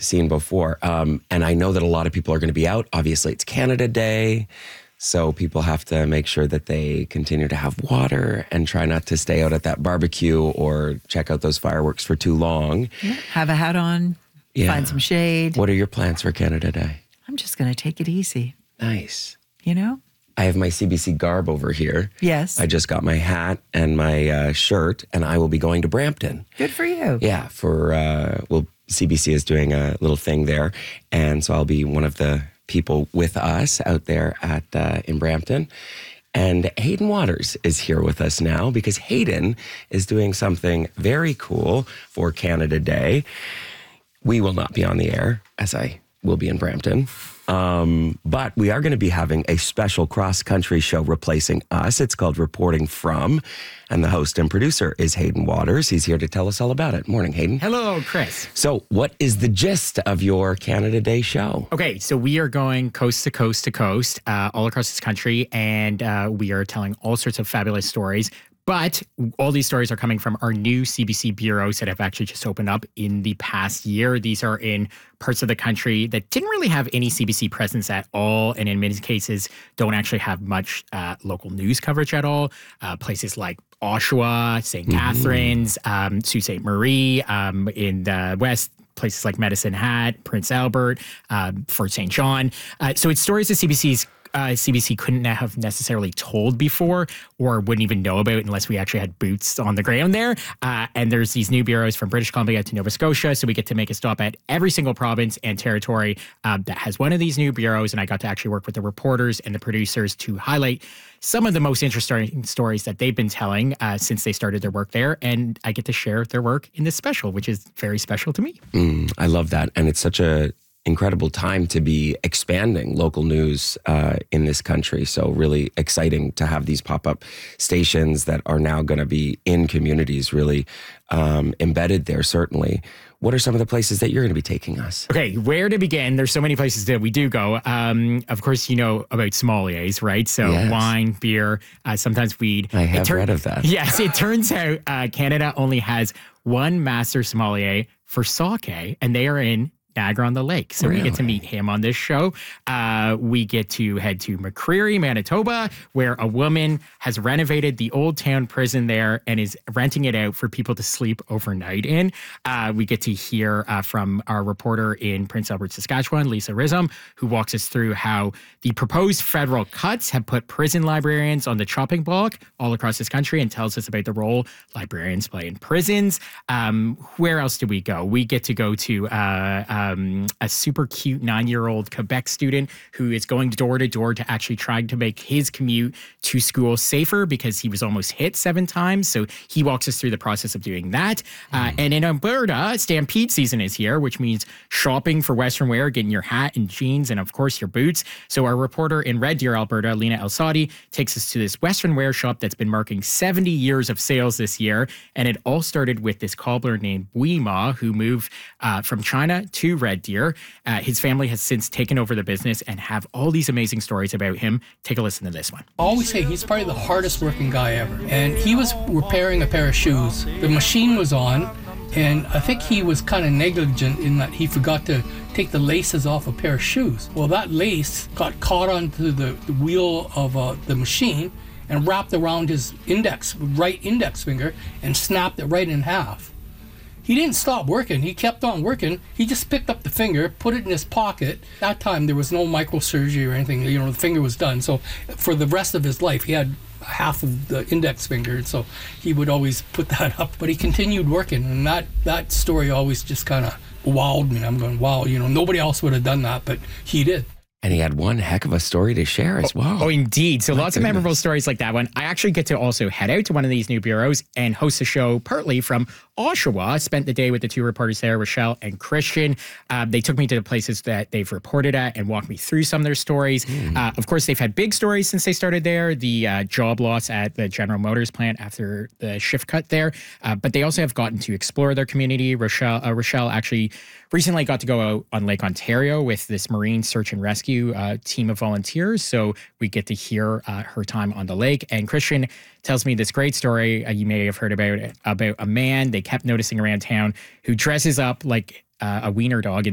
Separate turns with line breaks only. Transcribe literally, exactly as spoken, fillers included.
seen before. Um, and I know that a lot of people are going to be out. Obviously, it's Canada Day. So people have to make sure that they continue to have water and try not to stay out at that barbecue or check out those fireworks for too long.
Yeah. Have a hat on,
Yeah.
find some shade.
What are your plans for Canada Day?
I'm just going to take it easy,
Nice.
you know?
I have my C B C garb over here.
Yes.
I just got my hat and my uh, shirt, and I will be going to Brampton.
Good for you.
Yeah, for, uh, well, C B C is doing a little thing there. And so I'll be one of the people with us out there at uh, in Brampton. And Hayden Waters is here with us now because Hayden is doing something very cool for Canada Day. We will not be on the air, as I will be in Brampton. Um, but we are going to be having a special cross-country show replacing us. It's called Reporting From. And the host and producer is Hayden Waters. He's here to tell us all about it. Morning, Hayden.
Hello, Chris.
So what is the gist of your Canada Day show?
Okay, so we are going coast to coast to coast, uh, all across this country, and uh, we are telling all sorts of fabulous stories. But all these stories are coming from our new C B C bureaus that have actually just opened up in the past year. These are in parts of the country that didn't really have any C B C presence at all, and in many cases don't actually have much uh, local news coverage at all. Uh, places like Oshawa, Saint
Mm-hmm.
Catharines, um, Sault Ste. Marie, um, in the west, places like Medicine Hat, Prince Albert, um, Fort Saint John. Uh, so it's stories that C B C's Uh, C B C couldn't have necessarily told before or wouldn't even know about unless we actually had boots on the ground there. Uh, and there's these new bureaus from British Columbia to Nova Scotia. So we get to make a stop at every single province and territory uh, that has one of these new bureaus. And I got to actually work with the reporters and the producers to highlight some of the most interesting stories that they've been telling uh, since they started their work there. And I get to share their work in this special, which is very special to me.
Mm, I love that. And it's such a incredible time to be expanding local news uh, in this country. So really exciting to have these pop-up stations that are now going to be in communities really um, embedded there, certainly. What are some of the places that you're going to be taking us?
Okay, where to begin? There's so many places that we do go. Um, of course, you know about sommeliers, right? So
Yes.
wine, beer, uh, sometimes weed.
I have
It tur-
read of that.
Yes, it turns out uh, Canada only has one master sommelier for sake, and they are in Niagara-on-the-Lake. So we get to
Really?
meet him on this show. Uh, we get to head to McCreary, Manitoba, where a woman has renovated the old town prison there and is renting it out for people to sleep overnight in. Uh, we get to hear uh, from our reporter in Prince Albert, Saskatchewan, Lisa Rissom, who walks us through how the proposed federal cuts have put prison librarians on the chopping block all across this country and tells us about the role librarians play in prisons. Um, where else do we go? We get to go to uh, um, a super cute nine-year-old Quebec student who is going door to door to actually trying to make his commute to school safer because he was almost hit seven times. So he walks us through the process of doing that. Uh, and in Alberta, Stampede season is here, which means shopping for Western wear, getting your hat and jeans, and of course your boots. So our reporter in Red Deer, Alberta, Lena El-Sadi, takes us to this Western wear shop that's been marking seventy years of sales this year. And it all started with this cobbler named Bui Ma, who moved uh, from China to Red Deer. Uh, his family has since taken over the business and have all these amazing stories about him. Take a listen to this one.
I always say he's probably the hardest working guy ever. And he was repairing a pair of shoes. The machine was on, and I think he was kind of negligent in that he forgot to take the laces off a pair of shoes. Well, that lace got caught onto the, the wheel of uh, the machine and wrapped around his index, right index finger, and snapped it right in half. He didn't stop working. He kept on working. He just picked up the finger, put it in his pocket. That time, there was no microsurgery or anything. You know, the finger was done. So for the rest of his life, he had half of the index finger. So he would always put that up. But he continued working. And that, that story always just kind of wowed me. I'm going, wow, you know, nobody else would have done that, but he did.
And he had one heck of a story to share as well.
Oh, indeed. So
My
lots
goodness.
of memorable stories like that one. I actually get to also head out to one of these new bureaus and host a show partly from Oshawa. Spent the day with the two reporters there, Rochelle and Christian. Uh, they took me to the places that they've reported at and walked me through some of their stories. Mm. Uh, of course, they've had big stories since they started there. The uh, job loss at the General Motors plant after the shift cut there. Uh, but they also have gotten to explore their community. Rochelle, uh, Rochelle actually recently got to go out on Lake Ontario with this Marine Search and Rescue uh, team of volunteers. So we get to hear uh, her time on the lake. And Christian tells me this great story uh, you may have heard about it, about a man they kept noticing around town who dresses up like uh, a wiener dog in